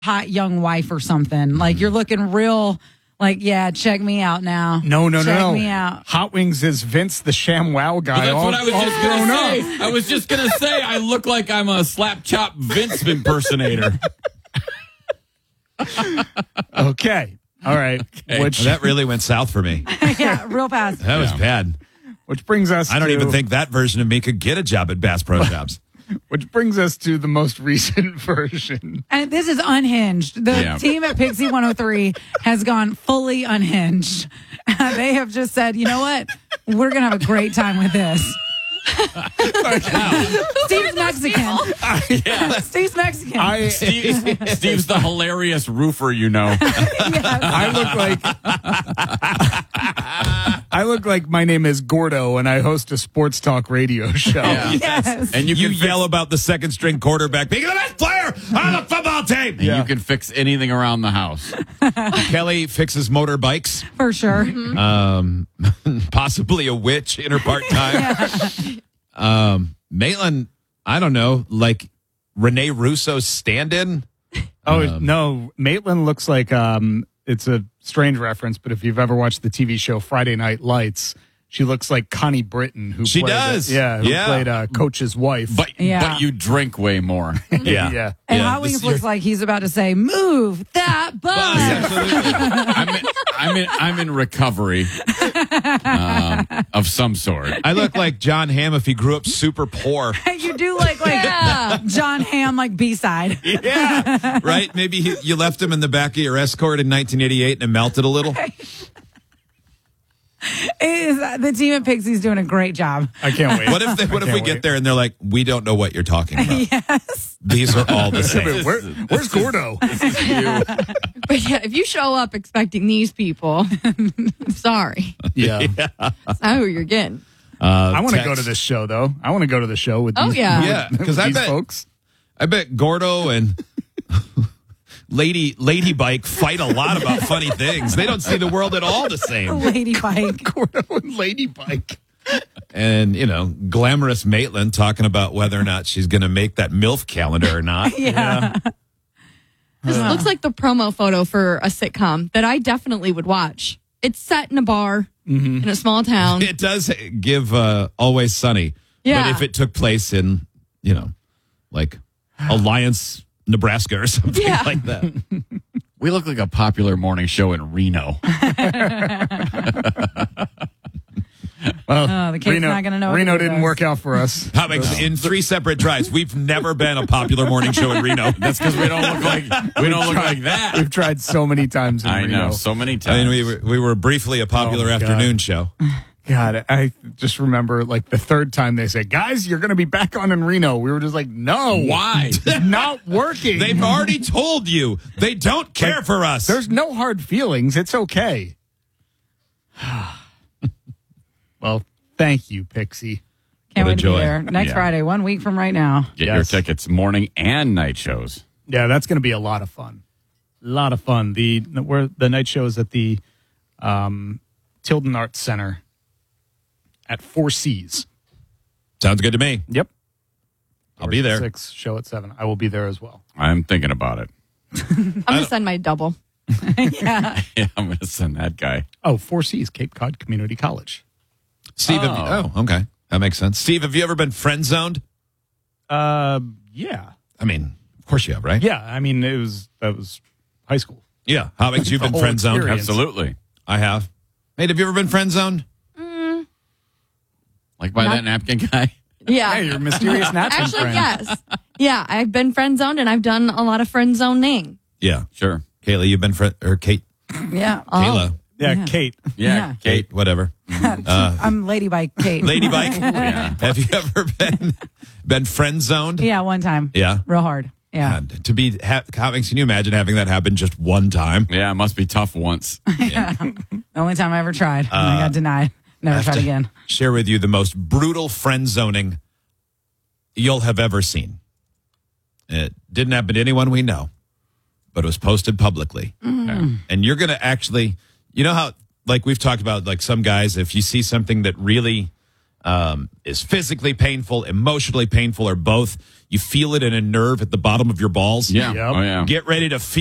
hot young wife or something. Like you're looking real. Like, yeah, check me out now. No. Check me out. Hot Wings is Vince the ShamWow guy. Well, that's what I was just going to say. I was just going to say I look like I'm a slap chop Vince impersonator. Okay. All right. Okay. Which That really went south for me. Yeah, real fast. That was bad. which brings us I don't to, even think that version of me could get a job at Bass Pro Shops. Which brings us to the most recent version. And this is unhinged. The team at Pixie 103 has gone fully unhinged. They have just said, you know what? We're going to have a great time with this. Steve's Mexican. Steve's Mexican. Steve's the hilarious roofer, you know. I look like my name is Gordo and I host a sports talk radio show. Yeah. Yes. And You yell about the second string quarterback being the best player on the football team. And you can fix anything around the house. Kelly fixes motorbikes, For sure. possibly a witch in her part time. Maitland, I don't know, like Rene Russo's stand-in. No, Maitland looks like it's a strange reference, but if you've ever watched the TV show Friday Night Lights, she looks like Connie Britton, who She played, does. who played Coach's wife. But you drink way more. yeah. And Hot Wings looks like he's about to say, move that bus. I'm in recovery of some sort. I look like John Hamm if he grew up super poor. You do like John Hamm, like B-side. Yeah, right? Maybe you left him in the back of your Escort in 1988 and it melted a little. The team at Pixie's doing a great job. I can't wait. What if we get there and they're like, we don't know what you're talking about? Yes. These are all the same. Where's Gordo? But yeah, if you show up expecting these people, I'm sorry. Yeah. That's not who you're getting. I want to go to this show, though. I want to go to the show with these, Yeah, because I these bet folks. I bet Gordo and Lady Bike fight a lot about funny things. They don't see the world at all the same. Lady Bike. Gordo and Lady Bike. And, glamorous Maitland talking about whether or not she's going to make that MILF calendar or not. Yeah. This looks like the promo photo for a sitcom that I definitely would watch. It's set in a bar in a small town. It does give Always Sunny. Yeah. But if it took place in, like Alliance, Nebraska or something like that. We look like a popular morning show in Reno. Well, the kid's not going to know. Reno didn't work out for us. In 3 separate drives, we've never been a popular morning show in Reno. That's because we don't look like that. We've tried so many times in I Reno. know, so many I times. mean, we were briefly a popular Oh, my God. afternoon show. God, I just remember like the third time they said, guys, you're going to be back on in Reno. We were just like, no. Why? It's not working. They've already told you they don't care for us. There's no hard feelings. It's okay. Well, thank you, Pixie. Can't What a wait to be joy. there next Friday, 1 week from right now. Get your tickets, morning and night shows. Yeah, that's going to be a lot of fun. A lot of fun. The night show is at the Tilden Arts Center at 4 Cs. Sounds good to me. Yep. I'll be there. 6, show at 7. I will be there as well. I'm thinking about it. I'm going to send my double. Yeah. Yeah, I'm going to send that guy. Oh, 4 Cs, Cape Cod Community College. Steve, okay. That makes sense. Steve, have you ever been friend zoned? Yeah. I mean, of course you have, right? Yeah, I mean, that was high school. Yeah. How about you've The been whole friend zoned? experience. Absolutely. I have. Nate, have you ever been friend zoned? Like by that napkin guy? Yeah. Hey, you're a mysterious napkin Actually, friend. yes. Yeah, I've been friend zoned and I've done a lot of friend zoning. Yeah. Sure. Kayla, you've been Kate. Yeah. Kayla. Yeah, Kate. Yeah. Kate, whatever. I'm Lady Bike Kate. Lady Bike. Yeah. Have you ever been friend zoned? Yeah, one time. Yeah. Real hard. Yeah. God, to be having, can you imagine having that happen just one time? Yeah, it must be tough once. The only time I ever tried. And I got denied. Never tried again. Share with you the most brutal friend zoning you'll have ever seen. It didn't happen to anyone we know, but it was posted publicly. And you're going to actually, you know how, like we've talked about, like some guys, if you see something that really is physically painful, emotionally painful, or both. You feel it in a nerve at the bottom of your balls. Yeah. Yep. Oh, yeah. Get ready to feel